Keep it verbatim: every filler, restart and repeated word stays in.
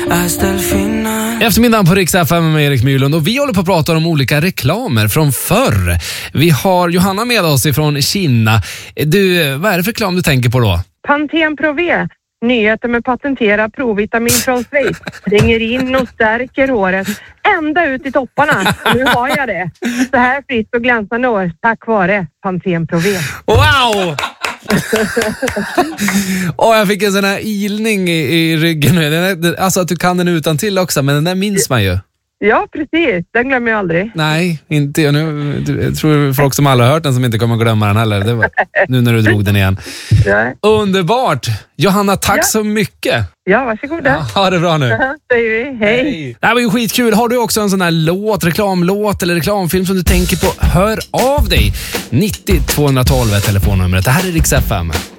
hasta el final. Eftermiddagen på Rix F M med Erik Myrlund och vi håller på att prata om olika reklamer från förr. Vi har Johanna med oss ifrån Kina. Du, vad är det för reklam du tänker på då? Pantene Pro V. Nyheter med patenterad provitamin från Schweiz. Ringer in och stärker håret. Ända ut i topparna. Nu har jag det. Så här fritt och glänsande år. Tack vare Pantene Pro V. Wow! Och jag fick en sån här ilning i, i ryggen. Alltså att du kan den utan till också, men den där minns man ju. Ja, precis. Den glömmer jag aldrig. Nej, inte jag. Nu, jag tror folk som aldrig har hört den som inte kommer glömma den heller. Det var, nu när du drog den igen. Ja. Underbart! Johanna, tack ja. så mycket. Ja, varsågoda. Ja, ha det bra nu. Ja, säger vi. Hej. Hej. Det här var ju skitkul. Har du också en sån här låt, reklamlåt eller reklamfilm som du tänker på? Hör av dig. nittio tvåhundratolv är telefonnumret. Det här är Rix F M.